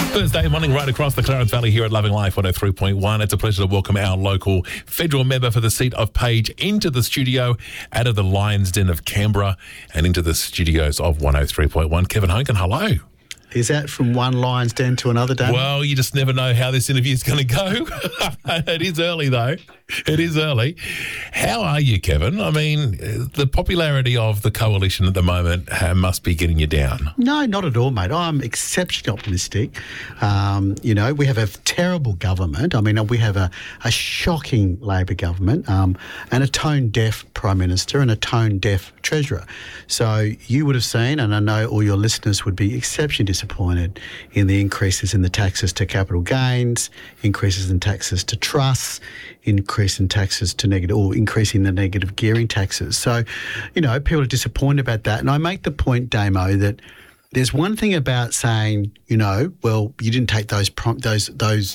Thursday morning right across the Clarence Valley here at Loving Life 103.1. It's a pleasure to welcome our local federal member for the seat of Page into the studio out of the Lion's Den of Canberra and into the studios of 103.1. Kevin Hogan, hello. Is that from one Lion's Den to another, Damon? Well, you just never know how this interview is going to go. It is early, though. It is early. How are you, Kevin? I mean, the popularity of the coalition at the moment must be getting you down. No, not at all, mate. I'm exceptionally optimistic. We have a terrible government. I mean, we have a shocking Labor government and a tone-deaf Prime Minister and a tone-deaf Treasurer. So you would have seen, and I know all your listeners would be exceptionally disappointed in the increases in the taxes to capital gains, increases in taxes to trusts, increase in taxes to negative, or increasing the negative gearing taxes. So, people are disappointed about that. And I make the point, Damo, that there's one thing about saying, well, you didn't take those commitments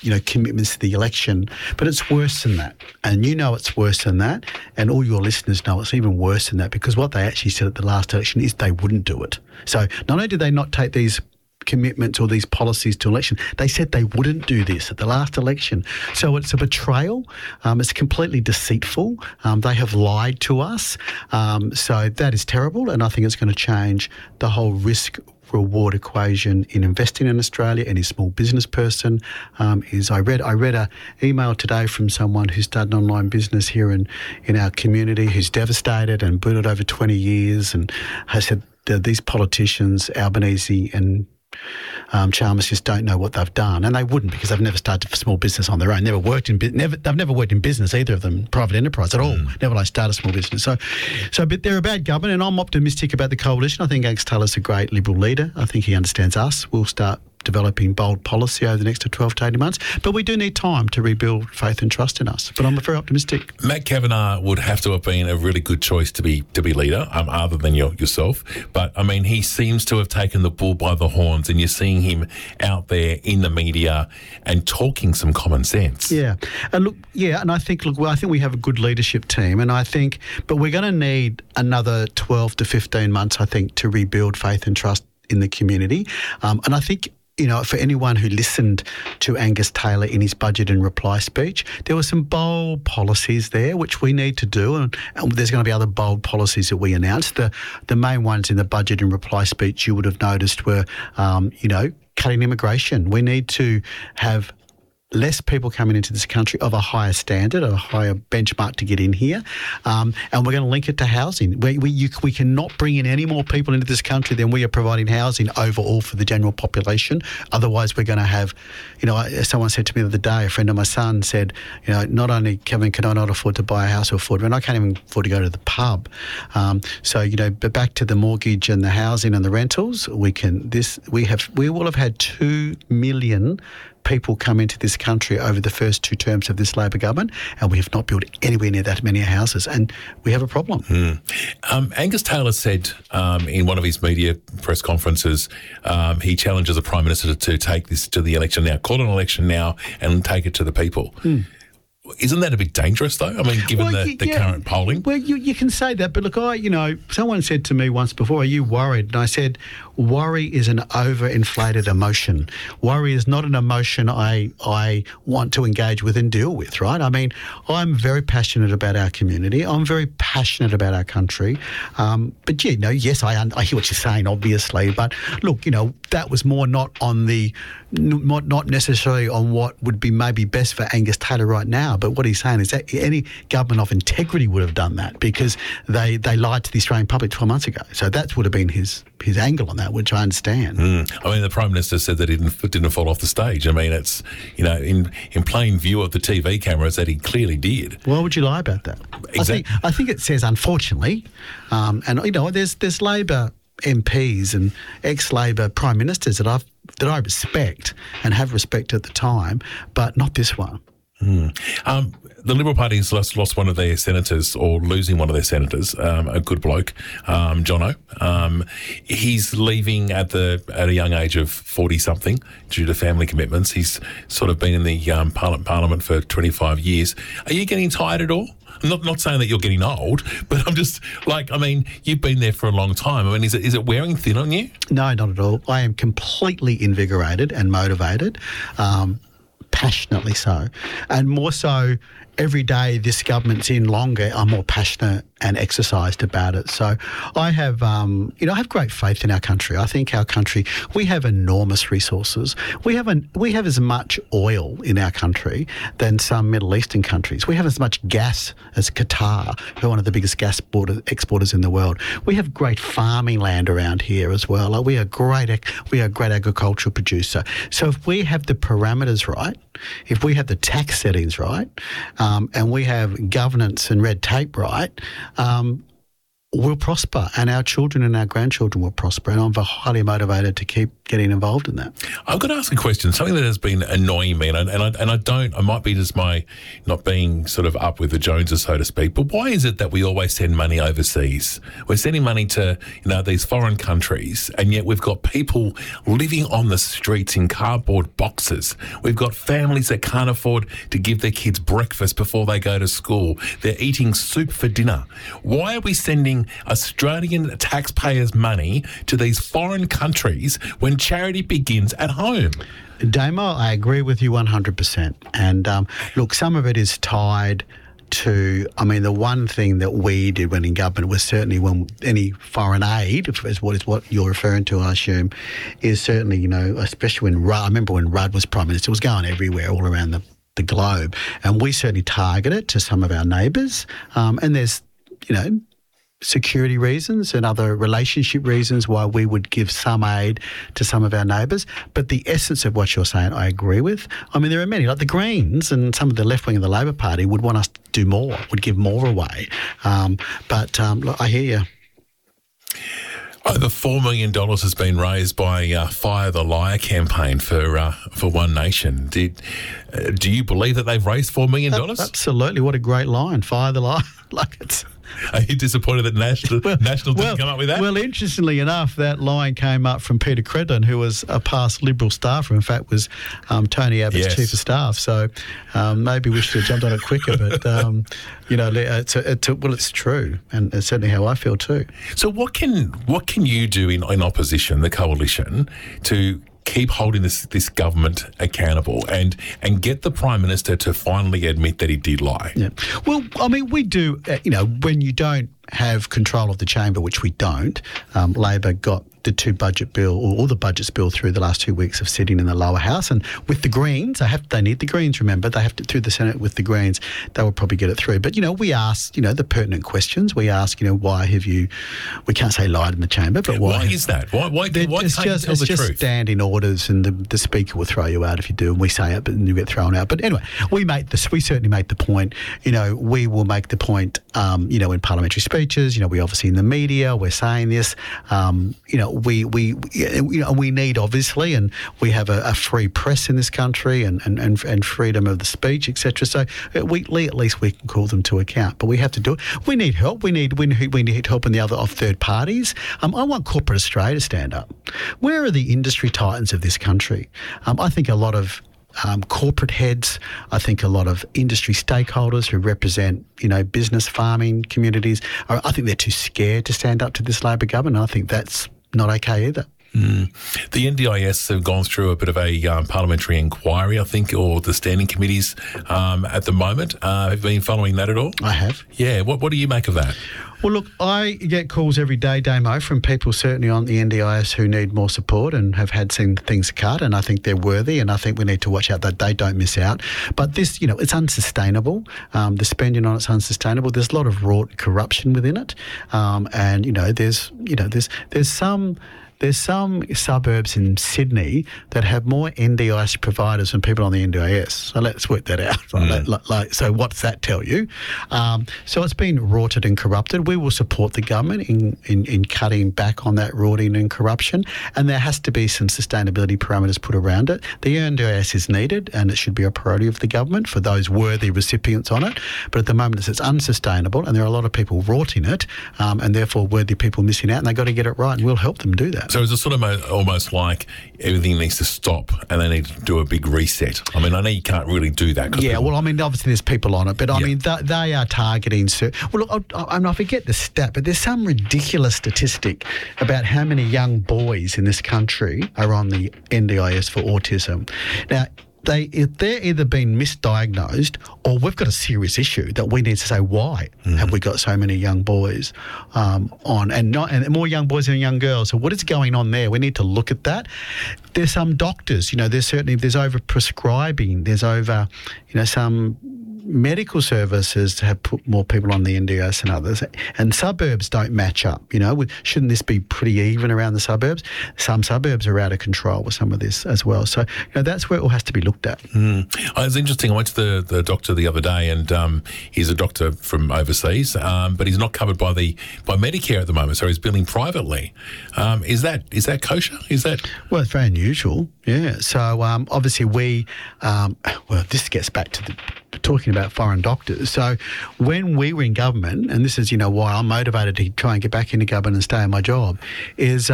to the election, but it's worse than that. And it's worse than that. And all your listeners know it's even worse than that, because what they actually said at the last election is they wouldn't do it. So not only did they not take these commitments or these policies to election, they said they wouldn't do this at the last election. So it's a betrayal. It's completely deceitful. They have lied to us. So that is terrible, and I think it's going to change the whole risk-reward equation in investing in Australia. Any small business person I read a email today from someone who started an online business here in our community, who's devastated and been it over 20 years, and has said that these politicians, Albanese and Chalmers, just don't know what they've done, and they wouldn't, because they've never started a small business on their own. They've never worked in business, either of them, private enterprise at all. Never like start a small business. But they're a bad government, and I'm optimistic about the coalition. I think Angus Taylor's a great Liberal leader. I think he understands us. We'll start developing bold policy over the next 12 to 18 months. But we do need time to rebuild faith and trust in us. But I'm very optimistic. Matt Kavanagh would have to have been a really good choice to be leader, other than yourself. But, I mean, he seems to have taken the bull by the horns, and you're seeing him out there in the media and talking some common sense. Yeah. And I think we have a good leadership team, but we're going to need another 12 to 15 months, I think, to rebuild faith and trust in the community. And I think, for anyone who listened to Angus Taylor in his budget and reply speech, there were some bold policies there which we need to do, and there's going to be other bold policies that we announced. The main ones in the budget and reply speech you would have noticed were, cutting immigration. We need to have less people coming into this country of a higher standard, a higher benchmark to get in here, and we're going to link it to housing. We cannot bring in any more people into this country than we are providing housing overall for the general population. Otherwise, we're going to have, someone said to me the other day, a friend of my son said, not only, Kevin, can I not afford to buy a house or afford rent, I can't even afford to go to the pub. But back to the mortgage and the housing and the rentals, we will have had 2 million people come into this country over the first 2 terms of this Labor government, and we have not built anywhere near that many houses, and we have a problem. Angus Taylor said in one of his media press conferences, he challenges the Prime Minister to take this to the election now, call an election now and take it to the people. Isn't that a bit dangerous, though? I mean, given the current polling? Well, you can say that, but look, someone said to me once before, are you worried? And I said, worry is an overinflated emotion. Worry is not an emotion I want to engage with and deal with, right? I mean, I'm very passionate about our community. I'm very passionate about our country. But, yes, I hear what you're saying, obviously. But, look, that was more not necessarily on what would be maybe best for Angus Taylor right now. But what he's saying is that any government of integrity would have done that, because they lied to the Australian public 12 months ago. So that would have been his angle on that, which I understand. I mean, the Prime Minister said that it didn't fall off the stage. I mean, it's, in plain view of the TV cameras that he clearly did. Why would you lie about that? Exactly. I think it says, unfortunately, there's Labor MPs and ex-Labor Prime Ministers that I respect and have respect at the time, but not this one. The Liberal Party's lost one of their senators, or losing one of their senators, a good bloke, Jono. He's leaving at a young age of 40-something due to family commitments. He's sort of been in the Parliament for 25 years. Are you getting tired at all? I'm not saying that you're getting old, but I'm just you've been there for a long time. Is it wearing thin on you? No, not at all. I am completely invigorated and motivated. Passionately so, and more so every day this government's in longer, I'm more passionate and exercised about it. So I have, I have great faith in our country. I think our country, we have enormous resources. We have as much oil in our country than some Middle Eastern countries. We have as much gas as Qatar, who are one of the biggest gas exporters in the world. We have great farming land around here as well. We are a great agricultural producer. So if we have the parameters right, if we have the tax settings right, and we have governance and red tape right, we'll prosper, and our children and our grandchildren will prosper, and I'm highly motivated to keep getting involved in that. I've got to ask a question, something that has been annoying me, and I might be just my not being sort of up with the Joneses, so to speak, but why is it that we always send money overseas? We're sending money to, these foreign countries, and yet we've got people living on the streets in cardboard boxes. We've got families that can't afford to give their kids breakfast before they go to school. They're eating soup for dinner. Why are we sending Australian taxpayers' money to these foreign countries when charity begins at home? Damo, I agree with you 100%. And look, some of it is tied to, the one thing that we did when in government was certainly when any foreign aid, is what you're referring to, I assume, is certainly, especially when Rudd, I remember when Rudd was Prime Minister, it was going everywhere, all around the globe. And we certainly target it to some of our neighbours. And there's, security reasons and other relationship reasons why we would give some aid to some of our neighbours. But the essence of what you're saying, I agree with. There are many, like the Greens and some of the left wing of the Labor Party would want us to do more, would give more away. But I hear you. Over $4 million has been raised by Fire the Liar campaign for One Nation. Do you believe that they've raised $4 million? Absolutely. What a great line. Fire the Liar. Are you disappointed that National didn't come up with that? Well, interestingly enough, that line came up from Peter Credlin, who was a past Liberal staffer. In fact, was Tony Abbott's chief of staff. So maybe we should have jumped on it quicker. But it's true, and it's certainly how I feel too. So what can you do in opposition, the coalition, to keep holding this government accountable and get the Prime Minister to finally admit that he did lie? Yeah. Well, we do, when you don't have control of the chamber, which we don't, Labor got the two budget bill, or all the budgets bill through the last 2 weeks of sitting in the lower house. And with the Greens, they need the Greens, remember, they have to, through the Senate with the Greens, they will probably get it through. But, we ask, the pertinent questions. We ask, why have you, we can't say lied in the chamber, but why is that? Why can't you tell the truth? It's just standing orders, and the Speaker will throw you out if you do, and we say it, but then you get thrown out. But anyway, we certainly make the point, we will make the point, in parliamentary speeches, we obviously in the media, we're saying this, we need, obviously, and we have a free press in this country and freedom of the speech, etc. So at least we can call them to account. But we have to do it. We need help. We need help in the other of third parties. I want corporate Australia to stand up. Where are the industry titans of this country? I think a lot of corporate heads, I think a lot of industry stakeholders who represent, business, farming communities, I think they're too scared to stand up to this Labor government. And I think that's not okay either. The NDIS have gone through a bit of a parliamentary inquiry, I think, or the standing committees at the moment. Have you been following that at all? I have. Yeah. What do you make of that? Well, look, I get calls every day, Damo, from people certainly on the NDIS who need more support and have had seen things cut, and I think they're worthy, and I think we need to watch out that they don't miss out. But this, it's unsustainable. The spending on it's unsustainable. There's a lot of wrought corruption within it, and there's some there's some suburbs in Sydney that have more NDIS providers than people on the NDIS. So let's work that out. Right? So what's that tell you? So it's been rorted and corrupted. We will support the government in cutting back on that rorting and corruption, and there has to be some sustainability parameters put around it. The NDIS is needed, and it should be a priority of the government for those worthy recipients on it. But at the moment, it's unsustainable, and there are a lot of people rorting it, and therefore worthy people missing out, and they've got to get it right, and we'll help them do that. So is it sort of almost like everything needs to stop and they need to do a big reset? I mean, I know you can't really do that. Yeah, well, I mean, obviously there's people on it, but I mean, they are targeting... Well, look, I forget the stat, but there's some ridiculous statistic about how many young boys in this country are on the NDIS for autism. Now, they're either been misdiagnosed or we've got a serious issue that we need to say, why have we got so many young boys on and more young boys than young girls? So what is going on there? We need to look at that. There's some doctors, there's over prescribing, there's over, some medical services have put more people on the NDIS than others, and suburbs don't match up. Shouldn't this be pretty even around the suburbs? Some suburbs are out of control with some of this as well. So that's where it all has to be looked at. It's interesting. I went to the doctor the other day, and he's a doctor from overseas, but he's not covered by Medicare at the moment, so he's billing privately. Is that kosher? Well, it's very unusual. Yeah. So obviously this gets back to talking about foreign doctors. So when we were in government, and this is, why I'm motivated to try and get back into government and stay in my job, is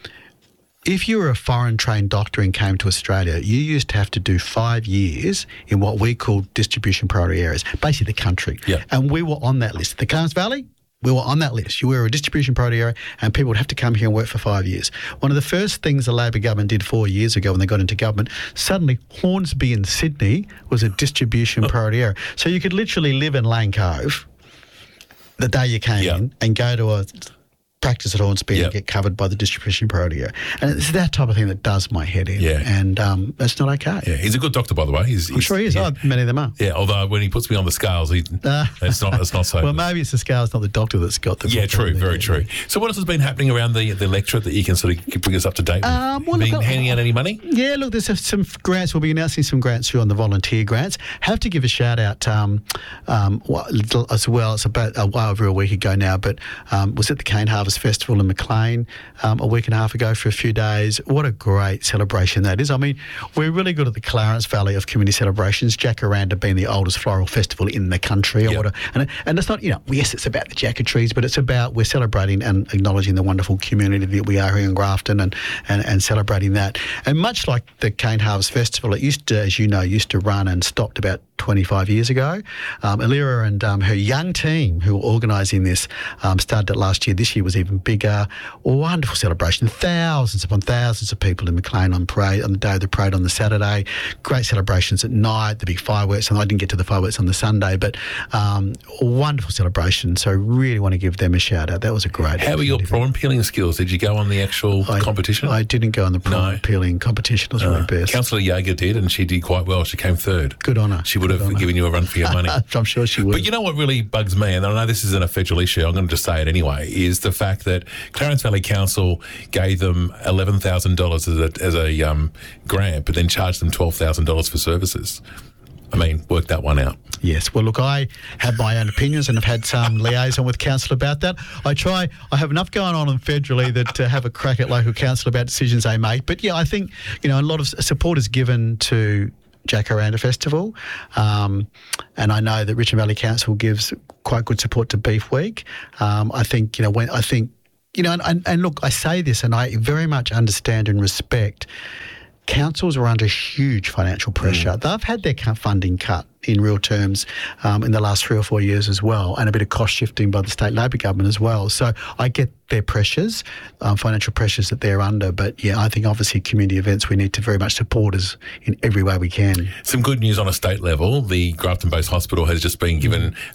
if you were a foreign trained doctor and came to Australia, you used to have to do 5 years in what we call distribution priority areas, basically the country. Yeah. And we were on that list. The Cairns Valley, we were on that list. You were a distribution priority area and people would have to come here and work for 5 years. One of the first things the Labor government did 4 years ago when they got into government, suddenly Hornsby in Sydney was a distribution priority area. So you could literally live in Lane Cove the day you came in and go to a practice at Hornsby and get covered by the distribution priority area. And it's that type of thing that does my head in. Yeah. And that's not okay. Yeah, he's a good doctor, by the way. I'm sure he is. Yeah. Many of them are. Yeah, although when he puts me on the scales, it's not so. Well, maybe it's the scales, not the doctor that's got the... Yeah, true, very true. So what else has been happening around the electorate that you can sort of bring us up to date with? Been handing out any money? Yeah, look, there's some grants. We'll be announcing some grants through on the volunteer grants. Have to give a shout out as well. It's about over a week ago now, but was at the Cane Harvest Festival in Maclean a week and a half ago for a few days. What a great celebration that is. I mean, we're really good at the Clarence Valley of community celebrations. Jacaranda being the oldest floral festival in the country. And it's not, yes, it's about the jacket trees, but it's about we're celebrating and acknowledging the wonderful community that we are here in Grafton and celebrating that. And much like the Cane Harvest Festival, it used to run and stopped about 25 years ago. Alira and her young team who were organising this started it last year. This year was even bigger. Wonderful celebration. Thousands upon thousands of people in Maclean on the day of the parade on the Saturday. Great celebrations at night, the big fireworks. And I didn't get to the fireworks on the Sunday, but wonderful celebration. So really want to give them a shout out. That was a great How were your prawn peeling skills? Did you go on the actual competition? I didn't go on the prawn peeling competition. It was really best. Councillor Yeager did, and she did quite well. She came third. Good on her. She would have given you a run for your money. I'm sure she would. But you know what really bugs me, and I know this isn't a federal issue, I'm going to just say it anyway, is the fact that Clarence Valley Council gave them $11,000 as a grant, but then charged them $12,000 for services. I mean, work that one out. Yes. Well, look, I have my own opinions and have had some liaison with council about that. I have enough going on federally that to have a crack at local council about decisions they make. But yeah, I think, a lot of support is given to Jacaranda Festival, and I know that Richmond Valley Council gives quite good support to Beef Week. I think, and look, I say this and I very much understand and respect councils are under huge financial pressure. They've had their funding cut in real terms in the last 3 or 4 years as well, and a bit of cost shifting by the state Labor government as well. So I get their pressures, financial pressures that they're under. But yeah, I think obviously community events we need to very much support us in every way we can. Some good news on a state level. The Grafton-based hospital has just been given